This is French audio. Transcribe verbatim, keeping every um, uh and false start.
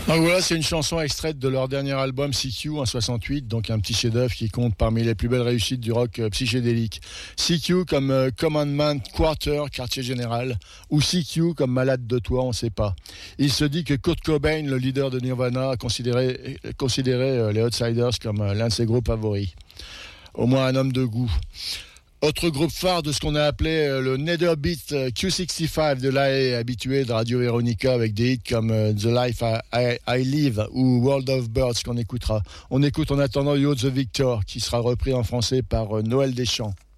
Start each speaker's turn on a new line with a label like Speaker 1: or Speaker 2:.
Speaker 1: Donc voilà, c'est une chanson extraite de leur dernier album C Q en soixante-huit, donc un petit chef-d'œuvre qui compte parmi les plus belles réussites du rock euh, psychédélique. C Q comme euh, Commandment Quarter, quartier général, ou C Q comme Malade de toi, on ne sait pas. Il se dit que Kurt Cobain, le leader de Nirvana, considérait, considérait euh, les Outsiders comme euh, l'un de ses groupes favoris. Au moins un homme de goût. Autre groupe phare de ce qu'on a appelé le Nether Beat Q soixante-quinze de l'A E, habitué de Radio Veronica avec des hits comme The Life I, I, I Live ou World of Birds qu'on écoutera. On écoute en attendant You're the Victor qui sera repris en français par Noël Deschamps.